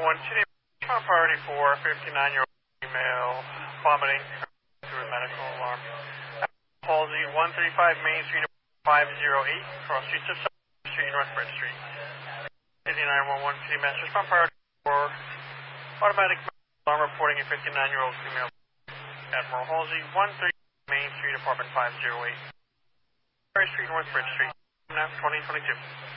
City, top priority for 59-year-old female vomiting through a medical alarm. Palsy, 135 Main Street, 508, cross streets of South Street and North Bridge Street. City 911 City Masters, top priority for automatic alarm reporting a 59-year-old female. Admiral Halsey, 130 Main Street, apartment 508. Street, North Bridge Street, 2022.